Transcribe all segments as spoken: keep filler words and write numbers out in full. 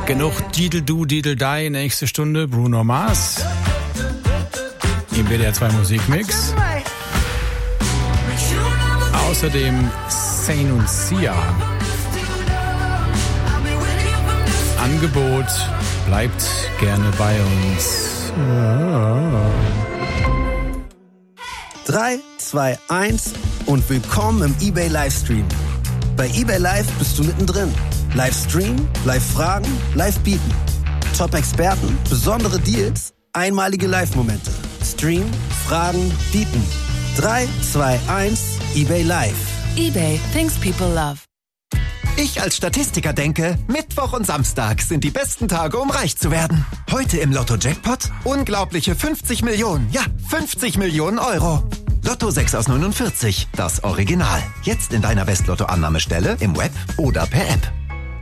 Genug Didel-Du, Didel-Dai, nächste Stunde Bruno Mars im W D R zwei Musikmix. Außerdem Saint und Sia. Angebot, bleibt gerne bei uns. drei, zwei, eins und willkommen im eBay Livestream. Bei eBay Live bist du mittendrin. Livestream, Live-Fragen, Live-Bieten. Top-Experten, besondere Deals, einmalige Live-Momente. Stream, Fragen, Bieten. drei, zwei, eins, eBay Live. eBay, things people love. Ich als Statistiker denke, Mittwoch und Samstag sind die besten Tage, um reich zu werden. Heute im Lotto-Jackpot unglaubliche fünfzig Millionen. Ja, fünfzig Millionen Euro. Lotto sechs aus neunundvierzig, das Original. Jetzt in deiner West-Lotto-Annahmestelle, im Web oder per App.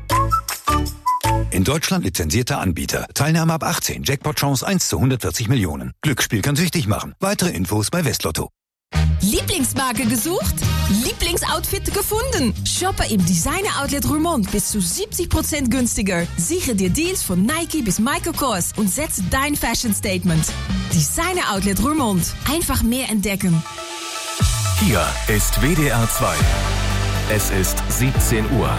In Deutschland lizenzierter Anbieter. Teilnahme ab achtzehn. Jackpot-Chance eins zu hundertvierzig Millionen. Glücksspiel kann süchtig machen. Weitere Infos bei Westlotto. Lieblingsmarke gesucht? Lieblingsoutfit gefunden? Shoppe im Designer Outlet Roermond bis zu siebzig Prozent günstiger. Sichere dir Deals von Nike bis Michael Kors und setze dein Fashion Statement. Designer Outlet Roermond. Einfach mehr entdecken. Hier ist W D R zwei. Es ist siebzehn Uhr.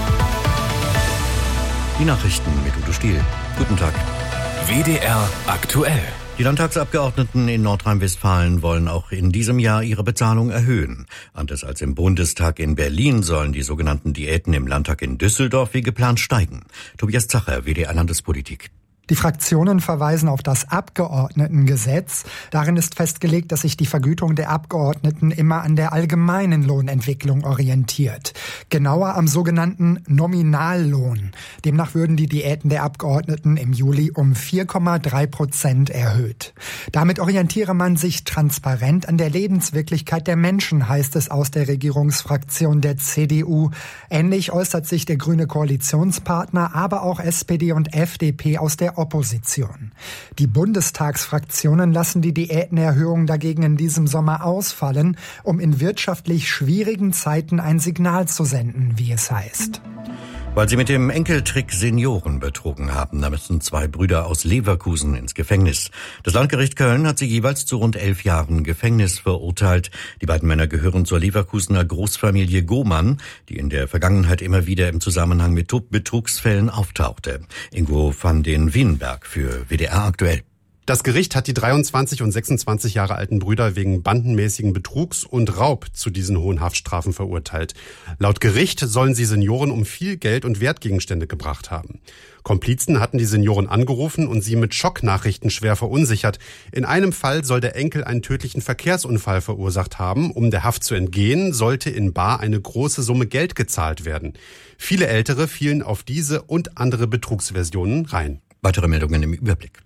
Die Nachrichten mit Udo Stiel. Guten Tag. W D R aktuell. Die Landtagsabgeordneten in Nordrhein-Westfalen wollen auch in diesem Jahr ihre Bezahlung erhöhen. Anders als im Bundestag in Berlin sollen die sogenannten Diäten im Landtag in Düsseldorf wie geplant steigen. Tobias Zacher, W D R Landespolitik. Die Fraktionen verweisen auf das Abgeordnetengesetz. Darin ist festgelegt, dass sich die Vergütung der Abgeordneten immer an der allgemeinen Lohnentwicklung orientiert. Genauer am sogenannten Nominallohn. Demnach würden die Diäten der Abgeordneten im Juli um vier Komma drei Prozent erhöht. Damit orientiere man sich transparent an der Lebenswirklichkeit der Menschen, heißt es aus der Regierungsfraktion der C D U. Ähnlich äußert sich der grüne Koalitionspartner, aber auch S P D und F D P aus der Opposition. Die Bundestagsfraktionen lassen die Diätenerhöhung dagegen in diesem Sommer ausfallen, um in wirtschaftlich schwierigen Zeiten ein Signal zu senden, wie es heißt. Weil sie mit dem Enkeltrick Senioren betrogen haben, da müssen zwei Brüder aus Leverkusen ins Gefängnis. Das Landgericht Köln hat sie jeweils zu rund elf Jahren Gefängnis verurteilt. Die beiden Männer gehören zur Leverkusener Großfamilie Gohmann, die in der Vergangenheit immer wieder im Zusammenhang mit Betrugsfällen auftauchte. Ingo van den Wienberg für W D R aktuell. Das Gericht hat die dreiundzwanzig und sechsundzwanzig Jahre alten Brüder wegen bandenmäßigen Betrugs und Raub zu diesen hohen Haftstrafen verurteilt. Laut Gericht sollen sie Senioren um viel Geld und Wertgegenstände gebracht haben. Komplizen hatten die Senioren angerufen und sie mit Schocknachrichten schwer verunsichert. In einem Fall soll der Enkel einen tödlichen Verkehrsunfall verursacht haben. Um der Haft zu entgehen, sollte in bar eine große Summe Geld gezahlt werden. Viele Ältere fielen auf diese und andere Betrugsversionen rein. Weitere Meldungen im Überblick.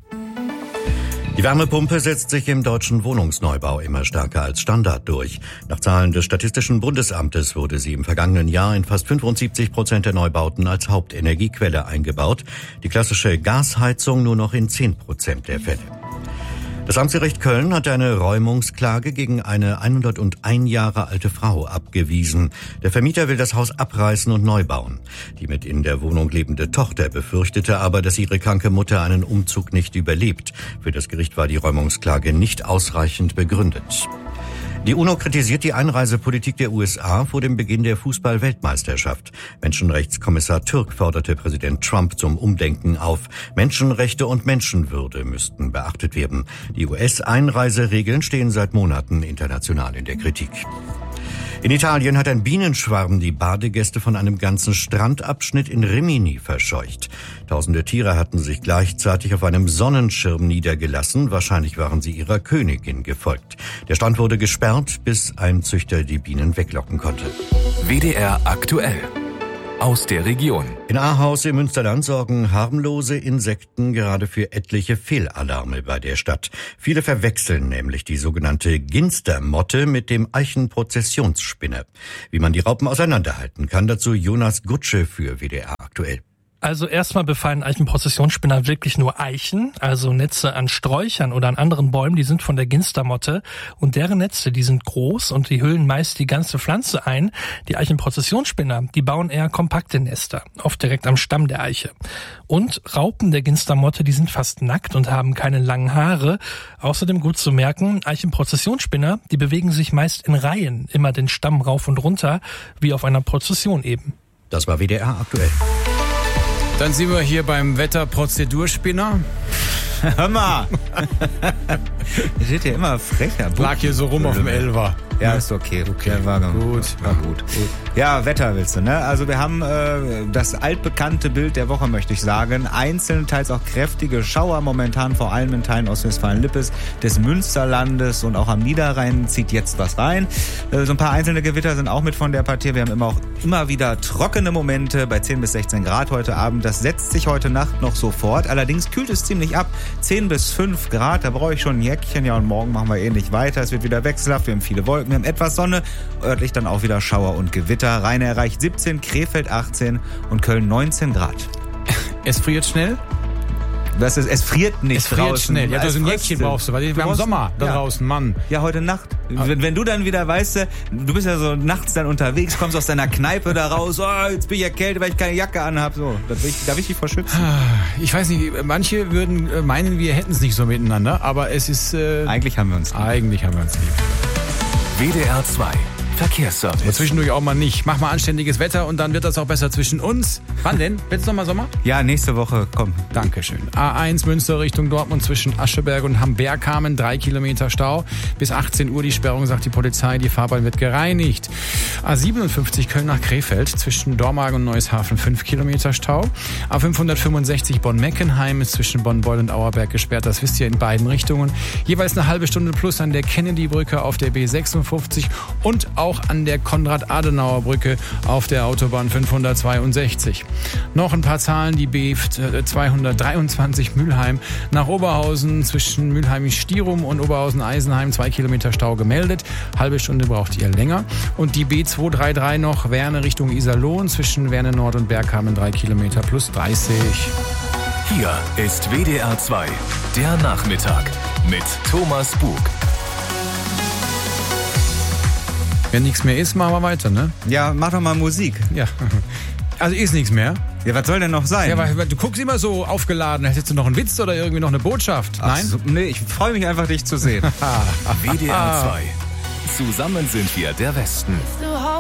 Die Wärmepumpe setzt sich im deutschen Wohnungsneubau immer stärker als Standard durch. Nach Zahlen des Statistischen Bundesamtes wurde sie im vergangenen Jahr in fast fünfundsiebzig Prozent der Neubauten als Hauptenergiequelle eingebaut. Die klassische Gasheizung nur noch in zehn Prozent der Fälle. Das Amtsgericht Köln hat eine Räumungsklage gegen eine hunderteins Jahre alte Frau abgewiesen. Der Vermieter will das Haus abreißen und neu bauen. Die mit in der Wohnung lebende Tochter befürchtete aber, dass ihre kranke Mutter einen Umzug nicht überlebt. Für das Gericht war die Räumungsklage nicht ausreichend begründet. Die UNO kritisiert die Einreisepolitik der U S A vor dem Beginn der Fußball-Weltmeisterschaft. Menschenrechtskommissar Türk forderte Präsident Trump zum Umdenken auf. Menschenrechte und Menschenwürde müssten beachtet werden. Die U S-Einreiseregeln stehen seit Monaten international in der Kritik. In Italien hat ein Bienenschwarm die Badegäste von einem ganzen Strandabschnitt in Rimini verscheucht. Tausende Tiere hatten sich gleichzeitig auf einem Sonnenschirm niedergelassen. Wahrscheinlich waren sie ihrer Königin gefolgt. Der Strand wurde gesperrt, bis ein Züchter die Bienen weglocken konnte. W D R aktuell. Aus der Region. In Ahaus im Münsterland sorgen harmlose Insekten gerade für etliche Fehlalarme bei der Stadt. Viele verwechseln nämlich die sogenannte Ginstermotte mit dem Eichenprozessionsspinner. Wie man die Raupen auseinanderhalten kann, dazu Jonas Gutsche für W D R aktuell. Also erstmal befallen Eichenprozessionsspinner wirklich nur Eichen, also Netze an Sträuchern oder an anderen Bäumen, die sind von der Ginstermotte und deren Netze, die sind groß und die hüllen meist die ganze Pflanze ein. Die Eichenprozessionsspinner, die bauen eher kompakte Nester, oft direkt am Stamm der Eiche. Und Raupen der Ginstermotte, die sind fast nackt und haben keine langen Haare. Außerdem gut zu merken, Eichenprozessionsspinner, die bewegen sich meist in Reihen, immer den Stamm rauf und runter, wie auf einer Prozession eben. Das war W D R aktuell. Dann sind wir hier beim Wetterprozedurspinner. Hör mal! Ihr seht ja immer frecher. Lag hier so rum auf dem Elfer. Ja, ist okay. Okay, ja, war gut. War gut. gut. Ja, Wetter willst du, ne? Also wir haben äh, das altbekannte Bild der Woche, möchte ich sagen. Einzelne, teils auch kräftige Schauer, momentan vor allem in Teilen Ostwestfalen-Lippes, des Münsterlandes und auch am Niederrhein zieht jetzt was rein. Äh, so ein paar einzelne Gewitter sind auch mit von der Partie. Wir haben immer auch immer wieder trockene Momente bei zehn bis sechzehn Grad heute Abend. Das setzt sich heute Nacht noch so fort. Allerdings kühlt es ziemlich ab. zehn bis fünf Grad, da brauche ich schon ein Jäckchen. Ja, und morgen machen wir ähnlich weiter. Es wird wieder wechselhaft. Wir haben viele Wolken. Wir haben etwas Sonne, örtlich dann auch wieder Schauer und Gewitter. Rhein erreicht siebzehn, Krefeld achtzehn und Köln neunzehn Grad. Es friert schnell? Das ist, es friert nicht es friert draußen. Schnell. Ja, du so ein Jäckchen brauchst du, weil wir haben Sommer da ja. draußen, Mann. Ja, heute Nacht. Wenn, wenn du dann wieder, weißt du, du bist ja so nachts dann unterwegs, kommst aus deiner Kneipe da raus, oh, jetzt bin ich erkältet, weil ich keine Jacke anhab. So, da will ich, da will ich dich vor schützen. Ich weiß nicht, manche würden meinen, wir hätten es nicht so miteinander, aber es ist... Äh, eigentlich haben wir uns lieb. Eigentlich haben wir uns lieb. W D R zwei Verkehrsservice. Aber zwischendurch auch mal nicht. Mach mal anständiges Wetter und dann wird das auch besser zwischen uns. Wann denn? Wird's noch mal Sommer? Ja, nächste Woche, komm. Dankeschön. A eins Münster Richtung Dortmund zwischen Ascheberg und Hamberghamen, drei Kilometer Stau. Bis achtzehn Uhr die Sperrung, sagt die Polizei. Die Fahrbahn wird gereinigt. A siebenundfünfzig Köln nach Krefeld zwischen Dormagen und Neueshafen, fünf Kilometer Stau. A fünfhundertfünfundsechzig Bonn-Meckenheim ist zwischen Bonn-Beul und Auerberg gesperrt. Das wisst ihr in beiden Richtungen. Jeweils eine halbe Stunde plus an der Kennedy-Brücke auf der B sechsundfünfzig und auch an der Konrad-Adenauer-Brücke auf der Autobahn fünfhundertzweiundsechzig. Noch ein paar Zahlen, die B zweihundertdreiundzwanzig Mülheim nach Oberhausen zwischen Mülheim-Stierum und Oberhausen-Eisenheim, zwei Kilometer Stau gemeldet. Halbe Stunde braucht ihr länger. Und die B zweihundertdreiunddreißig noch Werne Richtung Iserlohn zwischen Werne Nord und Berghamen, drei Kilometer plus dreißig. Hier ist W D R zwei, der Nachmittag mit Thomas Bug. Wenn nichts mehr ist, machen wir weiter, ne? Ja, mach doch mal Musik. Ja. Also ist nichts mehr. Ja, was soll denn noch sein? Ja, weil du guckst immer so aufgeladen. Hättest du noch einen Witz oder irgendwie noch eine Botschaft? Ach Nein? So, nee, ich freue mich einfach, dich zu sehen. W D R zwei. Zusammen sind wir der Westen.